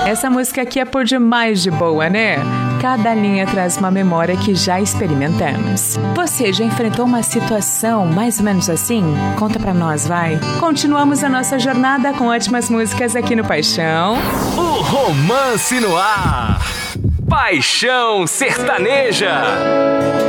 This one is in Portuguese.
Essa música aqui é por demais de boa, né? Cada linha traz uma memória que já experimentamos. Você já enfrentou uma situação mais ou menos assim? Conta pra nós, vai. Continuamos a nossa jornada com ótimas músicas aqui no Paixão. O Romance no Ar. Paixão Sertaneja.